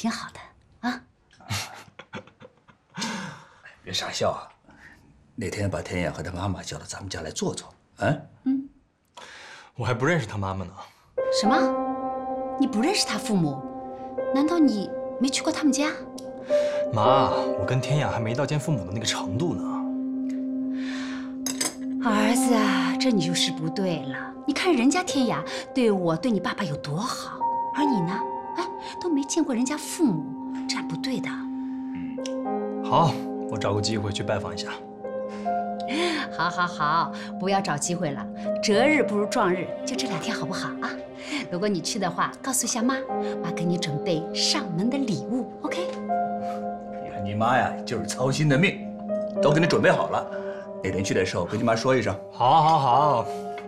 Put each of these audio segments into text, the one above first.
挺好的啊。 别傻笑啊！哪天把天雅和她妈妈叫到咱们家来坐坐，啊？ 嗯。我还不认识她妈妈呢。 什么？你不认识他父母？难道你没去过他们家？ 妈，我跟天雅还没到见父母的那个程度呢。 儿子啊，这你就是不对了。你看人家天雅对我、对你爸爸有多好，而你呢，哎，都没见过人家父母，这样不对的。 好，我找个机会去拜访一下。 好，好，好，不要找机会了，择日不如撞日，就这2天好不好啊？如果你去的话，告诉一下妈，妈给你准备上门的礼物 ，OK？ 你看你妈呀，就是操心的命，都给你准备好了。哪天去的时候跟你妈说一声。 好，好，好。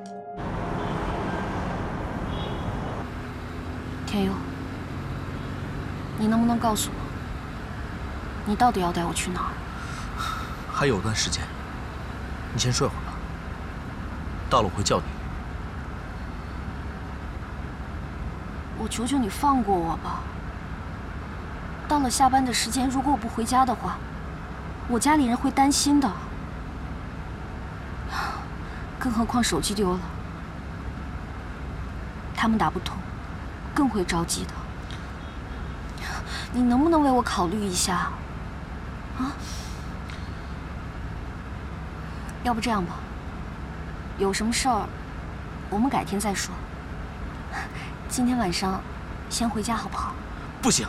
天佑，你能不能告诉我，你到底要带我去哪儿？ 还有段时间，你先睡会儿吧。到了我会叫你。 我求求你放过我吧。到了下班的时间，如果我不回家的话，我家里人会担心的。更何况手机丢了，他们打不通，更会着急的。你能不能为我考虑一下？啊？要不这样吧，有什么事儿，我们改天再说。今天晚上先回家好不好？ 不行，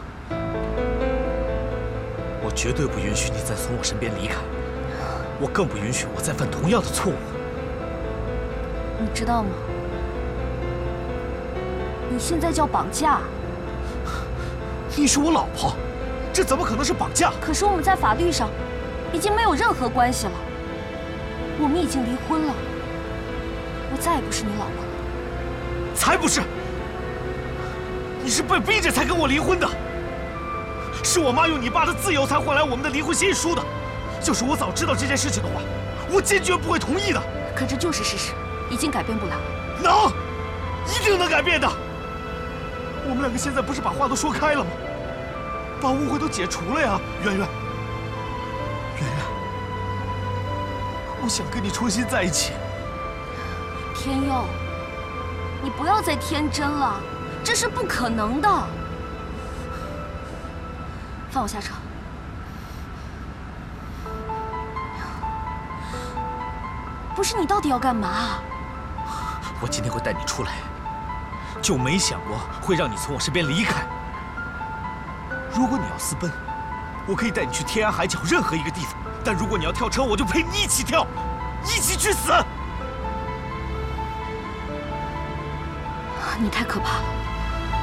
我绝对不允许你再从我身边离开，我更不允许我再犯同样的错误。 你知道吗？你现在叫绑架。 你是我老婆，这怎么可能是绑架？ 可是我们在法律上已经没有任何关系了，我们已经离婚了，我再也不是你老婆了。 才不是！你是被逼着才跟我离婚的，是我妈用你爸的自由才换来我们的离婚协议书的。要是我早知道这件事情的话，我坚决不会同意的。 可这就是事实，已经改变不了了。 能，一定能改变的。我们2个现在不是把话都说开了吗？把误会都解除了呀，圆圆。圆圆，我想跟你重新在一起。 天佑，你不要再天真了，这是不可能的。放我下车。不是，你到底要干嘛？ 我今天会带你出来，就没想过会让你从我身边离开。如果你要私奔，我可以带你去天涯海角任何一个地方；但如果你要跳车，我就陪你一起跳，一起去死。 你太可怕了。